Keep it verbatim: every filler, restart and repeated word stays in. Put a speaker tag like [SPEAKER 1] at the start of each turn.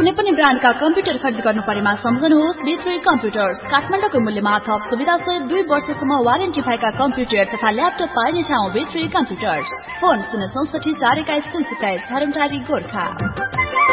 [SPEAKER 1] कुनै पनि ब्रान्डका कम्प्युटर खरिद गर्नु परेमा सम्झनुहोस् बी थ्री कम्प्युटर्स। काठमाडौँको मूल्यमा थप सुविधा सहित दुई वर्षसम्म वारेन्टी भएका कम्प्युटर तथा ल्यापटप पाइने ठाउँ बी थ्री कम्प्युटर्स। फोन शून्य चौसठी चार एक्काइस तीन सत्ताइस धरमटारी गोर्खा।